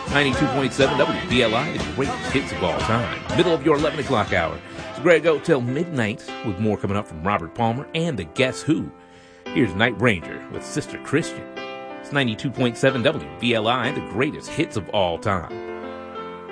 92.7 WBLI, the greatest hits of all time. Middle of your 11 o'clock hour. It's Greg O till midnight, with more coming up from Robert Palmer and the Guess Who. Here's Night Ranger with Sister Christian. It's 92.7 WBLI, the greatest hits of all time.